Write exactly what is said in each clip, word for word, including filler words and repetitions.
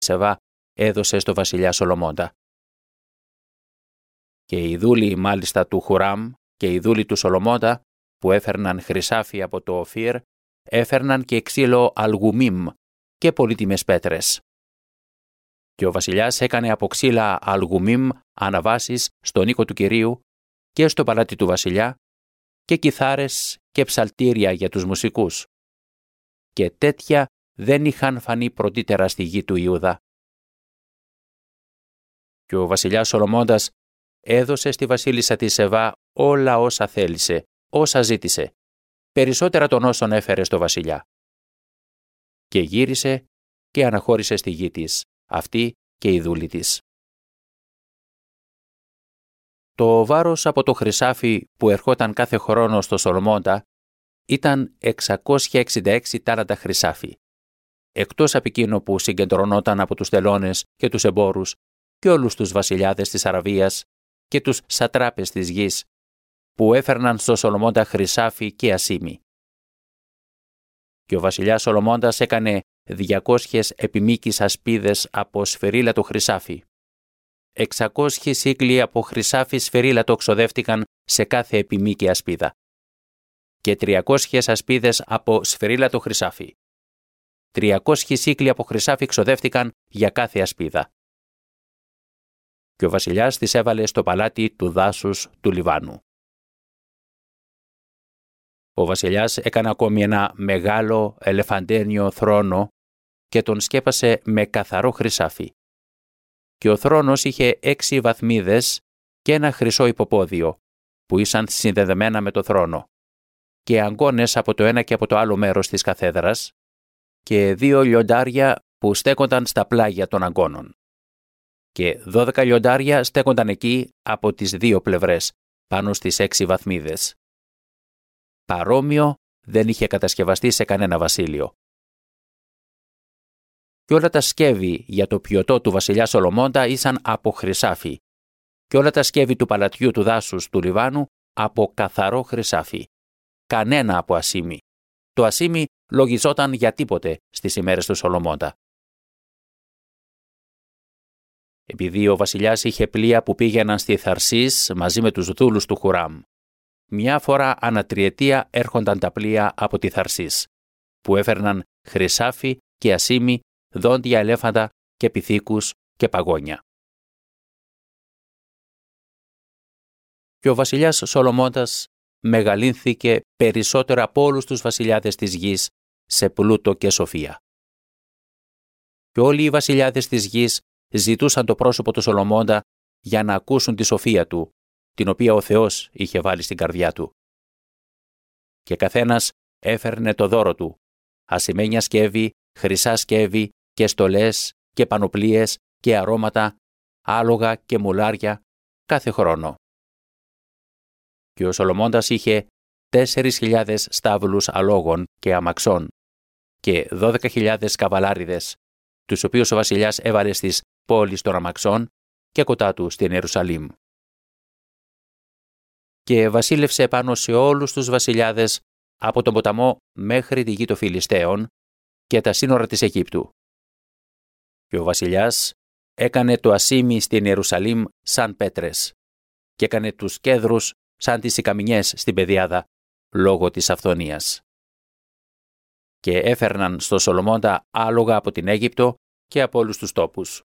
Σεβά έδωσε στο βασιλιά Σολομώντα. Και οι δούλοι μάλιστα του Χουράμ και οι δούλοι του Σολομώντα που έφερναν χρυσάφι από το Οφύρ έφερναν και ξύλο αλγουμίμ και πολύτιμες πέτρες. Και ο βασιλιάς έκανε από ξύλα αλγουμίμ αναβάσεις στον οίκο του Κυρίου και στο παλάτι του βασιλιά και κιθάρες και ψαλτήρια για τους μουσικούς. Και τέτοια δεν είχαν φανεί πρωτήτερα στη γη του Ιούδα. Και ο βασιλιάς Σολομώντας έδωσε στη βασίλισσα τη Σεβά όλα όσα θέλησε, όσα ζήτησε, περισσότερα των όσων έφερε στο βασιλιά. Και γύρισε και αναχώρησε στη γη της, αυτή και η δούλη της. Το βάρος από το χρυσάφι που ερχόταν κάθε χρόνο στο Σολομώντα ήταν εξακόσια εξήντα έξι τάλαντα χρυσάφι, εκτός από εκείνο που συγκεντρωνόταν από τους τελώνες και τους εμπόρους και όλους τους βασιλιάδες της Αραβίας και τους σατράπες της γης, που έφερναν στο Σολομώντα χρυσάφι και ασήμι. Και ο βασιλιάς Σολομώντας έκανε διακόσιες επιμήκης ασπίδες από σφυρίλατο χρυσάφι. εξακόσιοι σύκλοι από χρυσάφι σφυρίλατο ξοδεύτηκαν σε κάθε επιμήκη ασπίδα. Και τριακόσιες ασπίδες από σφυρίλατο χρυσάφι. τριακόσιοι σύκλοι από χρυσάφι ξοδεύτηκαν για κάθε ασπίδα. Και ο βασιλιάς τις έβαλε στο παλάτι του δάσους του Λιβάνου. Ο βασιλιάς έκανε ακόμη ένα μεγάλο ελεφαντένιο θρόνο και τον σκέπασε με καθαρό χρυσάφι. Και ο θρόνος είχε έξι βαθμίδες και ένα χρυσό υποπόδιο, που ήσαν συνδεδεμένα με το θρόνο, και αγκώνες από το ένα και από το άλλο μέρος της καθέδρας, και δύο λιοντάρια που στέκονταν στα πλάγια των αγκώνων. Και δώδεκα λιοντάρια στέκονταν εκεί από τις δύο πλευρές, πάνω στις έξι βαθμίδες. Παρόμοιο δεν είχε κατασκευαστεί σε κανένα βασίλειο. Και όλα τα σκεύη για το πιωτό του βασιλιά Σολομώντα ήσαν από χρυσάφι, και όλα τα σκεύη του παλατιού του δάσους του Λιβάνου από καθαρό χρυσάφι. Κανένα από ασήμι. Το ασήμι λογιζόταν για τίποτε στις ημέρες του Σολομώντα. Επειδή ο βασιλιάς είχε πλοία που πήγαιναν στη Θαρσίς μαζί με τους δούλους του Χουράμ, μια φορά ανά τριετία έρχονταν τα πλοία από τη Θαρσίς, που έφερναν χρυσάφι και ασήμι, δόντια ελέφαντα και πυθίκους και παγόνια. Και ο βασιλιάς Σολομώντας μεγαλύνθηκε περισσότερο από όλους τους βασιλιάδες της γης σε πλούτο και σοφία. Και όλοι οι βασιλιάδες της γης ζητούσαν το πρόσωπο του Σολομώντα για να ακούσουν τη σοφία του, την οποία ο Θεός είχε βάλει στην καρδιά του. Και καθένας έφερνε το δώρο του, ασημένια σκεύη, χρυσά σκεύη και στολές και πανοπλίες και αρώματα, άλογα και μουλάρια κάθε χρόνο. Και ο Σολομώντας είχε τέσσερις χιλιάδες στάβλους αλόγων και αμαξών και δώδεκα χιλιάδες καβαλάριδες, τους οποίους ο βασιλιάς έβαλε στις πόλεις των αμαξών και κοντά του στην Ιερουσαλήμ. Και βασίλευσε πάνω σε όλους τους βασιλιάδες από τον ποταμό μέχρι τη γη των Φιλιστέων και τα σύνορα της Αιγύπτου. Και ο βασιλιάς έκανε το ασήμι στην Ιερουσαλήμ σαν πέτρες και έκανε τους κέδρους σαν τις σικαμινιές στην πεδιάδα λόγω της αυθονίας. Και έφερναν στο Σολομώντα άλογα από την Αίγυπτο και από όλους τους τόπους.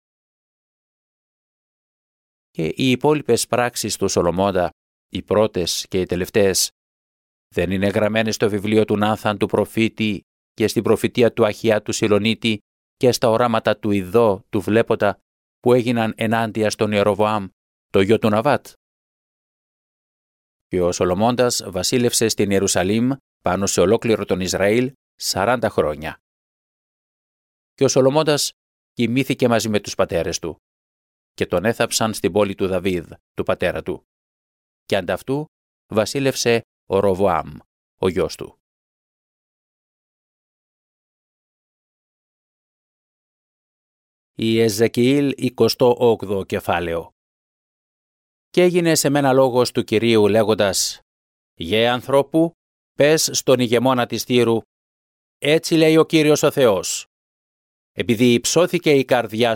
Και οι υπόλοιπες πράξεις του Σολομώντα, οι πρώτες και οι τελευταίες, δεν είναι γραμμένες στο βιβλίο του Νάθαν του προφήτη και στην προφητεία του Αχιά του Σιλονίτη και στα οράματα του Ιδώ του Βλέποντα που έγιναν ενάντια στον Ιεροβοάμ, το γιο του Ναβάτ? Και ο Σολομώντας βασίλευσε στην Ιερουσαλήμ πάνω σε ολόκληρο τον Ισραήλ σαράντα χρόνια. Και ο Σολομώντας κοιμήθηκε μαζί με τους πατέρες του και τον έθαψαν στην πόλη του Δαβίδ, του πατέρα του. Και ανταυτού βασίλευσε ο Ροβοάμ, ο γιος του. Η Εζεκιήλ εικοστό όγδοο κεφάλαιο. Και έγινε σε μένα λόγος του Κυρίου λέγοντας: «Γε ανθρώπου, πες στον ηγεμόνα της Τύρου, έτσι λέει ο Κύριος ο Θεός. επειδή υψώθηκε η καρδιά